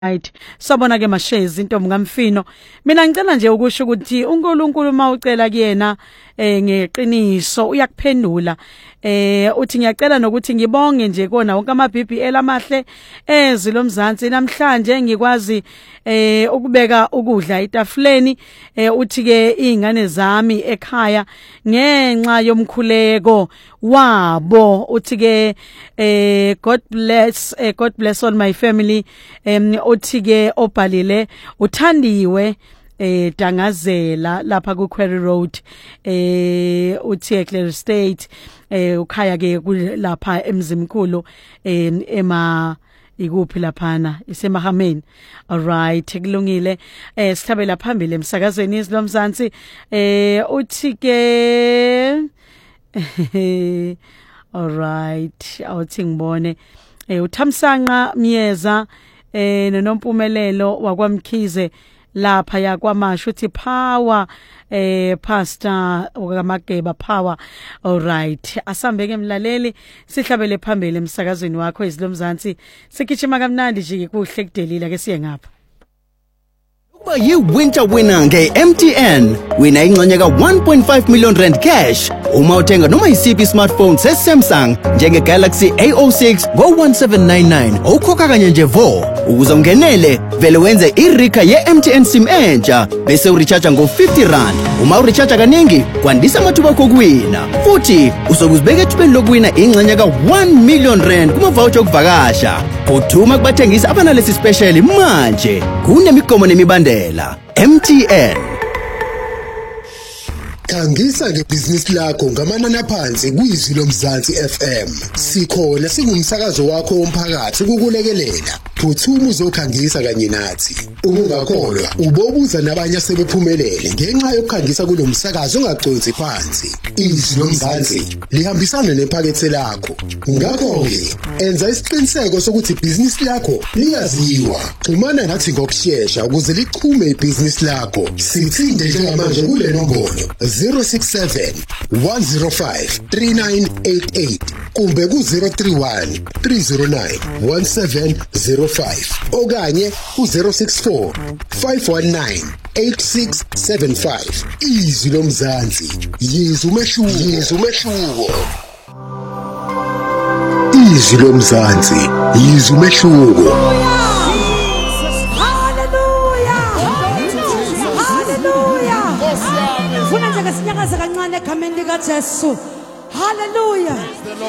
Right. Sabona ke mashezi intombi ngamfino. Mina ngicela nje ukusho ukuthi uNkulunkulu mawucela kuyena ngeqiniso uyakuphendula. Uthi ngiyacela nokuthi ngibonge nje kona wonke ama BBL amahle ezilomzansi namhlanje ngikwazi ukubeka ukudla etafuleni. Uthi ke izingane zami ekhaya ngenxa yomkhuleko wabo. Uthi ke God bless all my family. Uthi ke obhalile uthandiwe Dangazela lapha ku Quarry Road uthi eClear State ukhaya ke lapha emzimkhulu ikuphi laphana isemahameni. Alright, kulungile. Sithabela phambili emsakazweni izilomzansi. Uthi ke alright, awuthi ngibone uThamsanqa Myeza noNompumelelo wakwamkhize lapha yakwamasho uthi power pastor ukaMageba power. Alright, asambeke mlaleli sihlabele phambili emsakazweni wakho izilomzansi sikhishima kamnandi nje kuhle kudelila ke siye ngapha. Kuba yi-winter winner nge-MTN. Wina ingxenye ka-1.5 million rand cash uma uthenga noma yisiphi smartphone se-Samsung njenge-Galaxy A06 ngo-1799 ukhokha kanye nje vo. Ukuze ungenele vele wenze irika ye-MTN sim entsha bese uricharge ngo-50 rand. Uma uricharge kaningi kwandisa amathuba akho kuwina. Futhi usokuzibeka ethubeni lokuwina ingxenye ka-1 million rand kuma-voucher okuvakasha. Phuthuma kubathengisi abanalesi special manje. Kunemigomo nemibandela. MTN. Khangisa ngebhizinisi lakho ngamanani aphansi kwizwi lomzansi FM. Sikhona singumsakazo wakho womphakathi ukukulekelela. Phuthuma uzokhangisa kanye nathi. Ungakholwa ubobuza nabanye asebephumelele ngenxa yokukhangisa kulomsakazo ongagconsi phansi. Izwi lomzansi lihambisana nephakethe lakho. Ngakho ke enza isiqiniseko sokuthi ibhizinisi lakho liyaziwa. Xhumana nathi ngokusheshsha ukuze lichume ibhizinisi lakho. Sithinde njengamanje kule nombolo 067 105 3988 kumbe ku 031 309 1705 okanye ku 064 519 8675. Izwi lomzansi yizwe umehluko. Izwi lomzansi yizwe umehluko. Kancane egameni likaJesu. Hallelujah.